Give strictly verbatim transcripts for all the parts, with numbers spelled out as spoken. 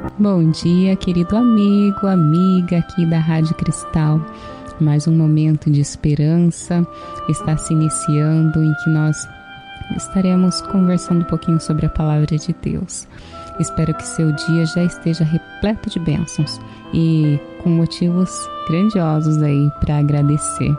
Bom dia, querido amigo, amiga aqui da Rádio Cristal. Mais um momento de esperança está se iniciando em que nós estaremos conversando um pouquinho sobre a palavra de Deus. Espero que seu dia já esteja repleto de bênçãos e com motivos grandiosos aí para agradecer.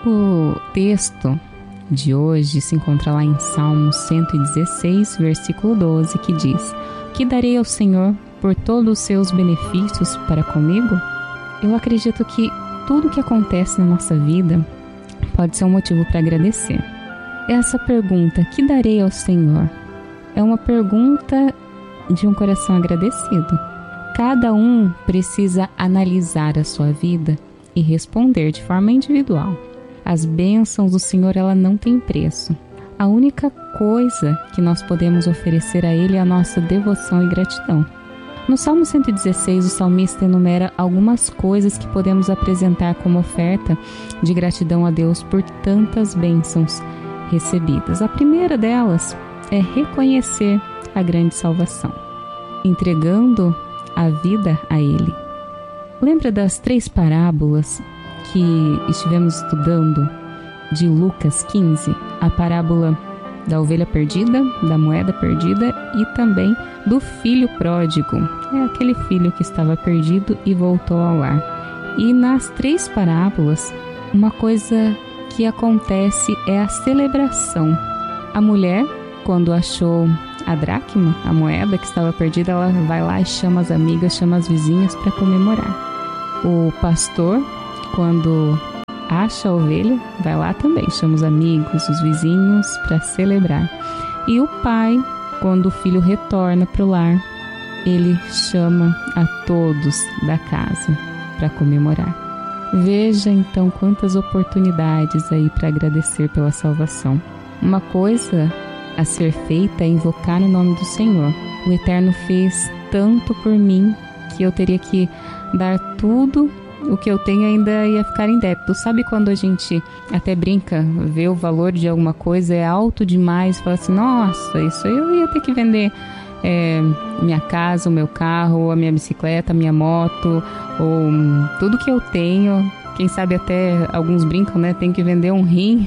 O texto de hoje se encontra lá em Salmo cento e dezesseis, versículo doze, que diz: "Que darei ao Senhor por todos os seus benefícios para comigo?" Eu acredito que tudo que acontece na nossa vida pode ser um motivo para agradecer. Essa pergunta, que darei ao Senhor, é uma pergunta de um coração agradecido. Cada um precisa analisar a sua vida e responder de forma individual. As bênçãos do Senhor, ela não tem preço. A única coisa que nós podemos oferecer a Ele é a nossa devoção e gratidão. No Salmo cento e dezesseis, o salmista enumera algumas coisas que podemos apresentar como oferta de gratidão a Deus por tantas bênçãos recebidas. A primeira delas é reconhecer a grande salvação, entregando a vida a Ele. Lembra das três parábolas que estivemos estudando de Lucas quinze? A parábola da ovelha perdida, da moeda perdida e também do filho pródigo. É aquele filho que estava perdido e voltou ao lar. E nas três parábolas, uma coisa que acontece é a celebração. A mulher, quando achou a dracma, a moeda que estava perdida, ela vai lá e chama as amigas, chama as vizinhas para comemorar. O pastor, quando acha a ovelha, vai lá também, chama os amigos, os vizinhos para celebrar. E o pai, quando o filho retorna para o lar, ele chama a todos da casa para comemorar. Veja então quantas oportunidades aí para agradecer pela salvação. Uma coisa a ser feita é invocar o nome do Senhor. O Eterno fez tanto por mim que eu teria que dar tudo o que eu tenho, ainda ia ficar em débito. Sabe quando a gente até brinca, vê o valor de alguma coisa, é alto demais, fala assim, nossa, isso eu ia ter que vender é, minha casa, o meu carro, a minha bicicleta, a minha moto, ou tudo que eu tenho. Quem sabe até alguns brincam, né? Tem que vender um rim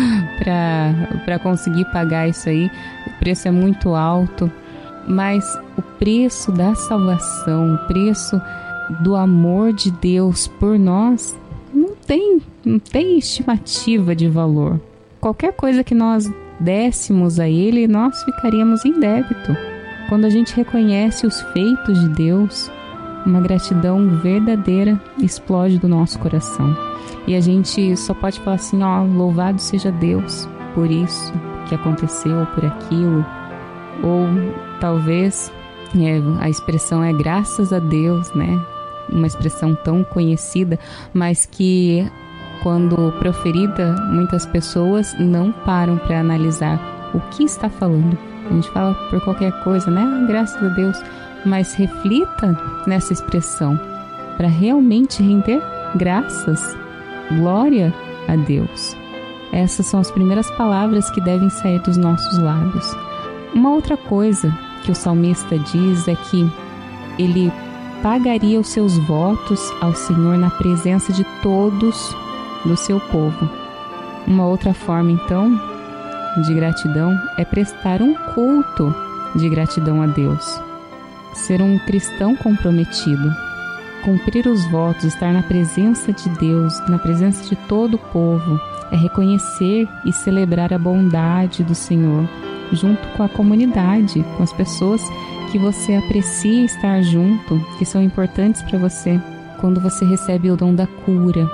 para conseguir pagar isso aí. O preço é muito alto, mas o preço da salvação, o preço do amor de Deus por nós, não tem, não tem estimativa de valor. Qualquer coisa que nós dessemos a Ele, nós ficaríamos em débito. Quando a gente reconhece os feitos de Deus, uma gratidão verdadeira explode do nosso coração. E a gente só pode falar assim, ó, louvado seja Deus por isso que aconteceu, ou por aquilo. Ou talvez é, a expressão é graças a Deus, né? Uma expressão tão conhecida, mas que quando proferida, muitas pessoas não param para analisar o que está falando. A gente fala por qualquer coisa, né? Graças a Deus. Mas reflita nessa expressão para realmente render graças, glória a Deus. Essas são as primeiras palavras que devem sair dos nossos lábios. Uma outra coisa que o salmista diz é que ele pagaria os seus votos ao Senhor na presença de todos do seu povo. Uma outra forma, então, de gratidão é prestar um culto de gratidão a Deus. Ser um cristão comprometido, cumprir os votos, estar na presença de Deus, na presença de todo o povo, é reconhecer e celebrar a bondade do Senhor, junto com a comunidade, com as pessoas que você aprecia estar junto, que são importantes para você. Quando você recebe o dom da cura,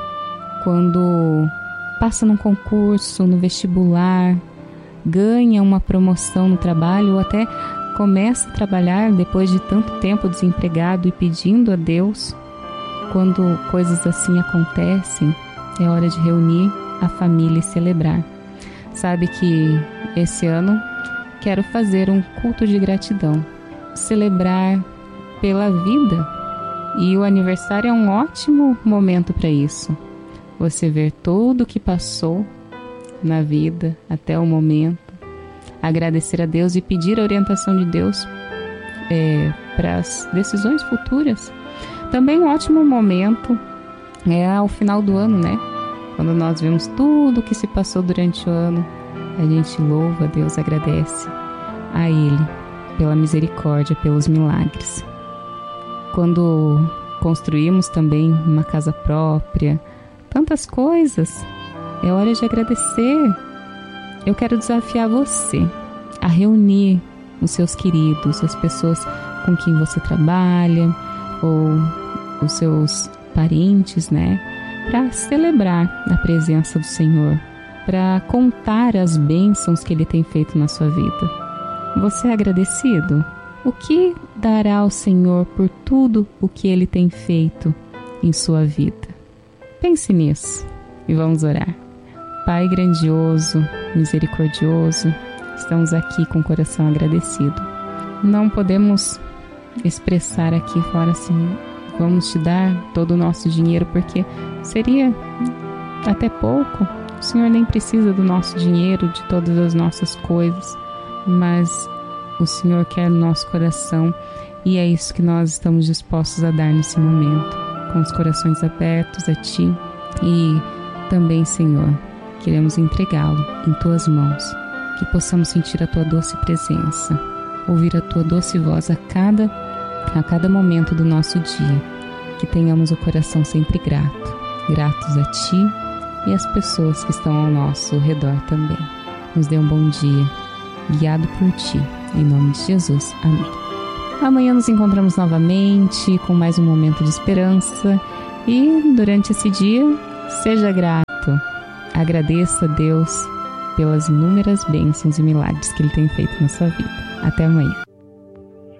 quando passa num concurso, no vestibular, ganha uma promoção no trabalho, ou até começa a trabalhar depois de tanto tempo desempregado e pedindo a Deus. Quando coisas assim acontecem, é hora de reunir a família e celebrar. Sabe que esse ano quero fazer um culto de gratidão, celebrar pela vida, e o aniversário é um ótimo momento para isso. Você ver tudo o que passou na vida até o momento, agradecer a Deus e pedir a orientação de Deus é, para as decisões futuras. Também um ótimo momento é ao final do ano, né? Quando nós vemos tudo que se passou durante o ano, a gente louva a Deus, agradece a Ele pela misericórdia, pelos milagres. Quando construímos também uma casa própria, tantas coisas, é hora de agradecer. Eu quero desafiar você a reunir os seus queridos, as pessoas com quem você trabalha, ou os seus parentes, né? Para celebrar a presença do Senhor, para contar as bênçãos que Ele tem feito na sua vida. Você é agradecido? O que dará ao Senhor por tudo o que Ele tem feito em sua vida? Pense nisso e vamos orar. Pai grandioso, misericordioso, estamos aqui com o coração agradecido. Não podemos expressar aqui, falar assim, vamos te dar todo o nosso dinheiro, porque seria até pouco. O Senhor nem precisa do nosso dinheiro, de todas as nossas coisas, mas o Senhor quer o nosso coração e é isso que nós estamos dispostos a dar nesse momento, com os corações abertos a Ti e também, Senhor, queremos entregá-lo em Tuas mãos, que possamos sentir a Tua doce presença, ouvir a Tua doce voz a cada, a cada momento do nosso dia, que tenhamos o coração sempre grato, gratos a Ti e às pessoas que estão ao nosso redor também. Nos dê um bom dia, guiado por Ti, em nome de Jesus. Amém. Amanhã nos encontramos novamente com mais um momento de esperança e durante esse dia, seja grato, agradeça a Deus pelas inúmeras bênçãos e milagres que Ele tem feito na sua vida. Até amanhã.